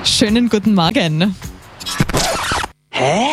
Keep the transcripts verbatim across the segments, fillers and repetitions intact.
Schönen guten Morgen. Hä?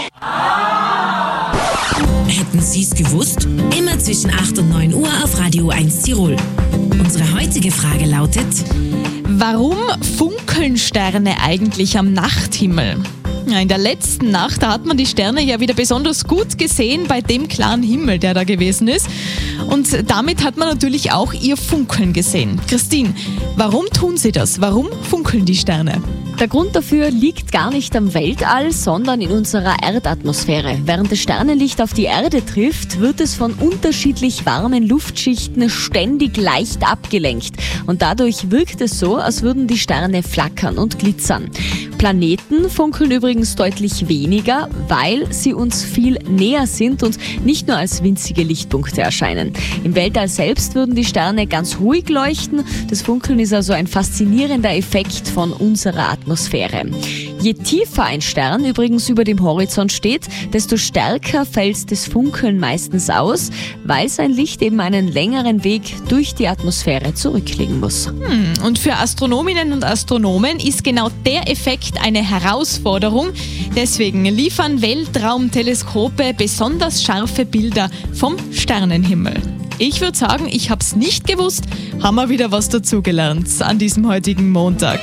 Hätten Sie es gewusst? Immer zwischen acht und neun Uhr auf Radio eins Tirol. Unsere heutige Frage lautet: Warum funkeln Sterne eigentlich am Nachthimmel? Ja, in der letzten Nacht, da hat man die Sterne ja wieder besonders gut gesehen bei dem klaren Himmel, der da gewesen ist. Und damit hat man natürlich auch ihr Funkeln gesehen. Christine, warum tun sie das? Warum funkeln die Sterne? Der Grund dafür liegt gar nicht am Weltall, sondern in unserer Erdatmosphäre. Während das Sternenlicht auf die Erde trifft, wird es von unterschiedlich warmen Luftschichten ständig leicht abgelenkt. Und dadurch wirkt es so, als würden die Sterne flackern und glitzern. Planeten funkeln übrigens deutlich weniger, weil sie uns viel näher sind und nicht nur als winzige Lichtpunkte erscheinen. Im Weltall selbst würden die Sterne ganz ruhig leuchten. Das Funkeln ist also ein faszinierender Effekt von unserer Atmosphäre. Je tiefer ein Stern übrigens über dem Horizont steht, desto stärker fällt das Funkeln meistens aus, weil sein Licht eben einen längeren Weg durch die Atmosphäre zurücklegen muss. Hm, und für Astronominnen und Astronomen ist genau der Effekt eine Herausforderung. Deswegen liefern Weltraumteleskope besonders scharfe Bilder vom Sternenhimmel. Ich würde sagen, ich habe es nicht gewusst, haben wir wieder was dazugelernt an diesem heutigen Montag.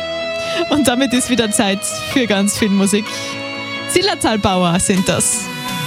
Und damit ist wieder Zeit für ganz viel Musik. Zillertalbauer sind das.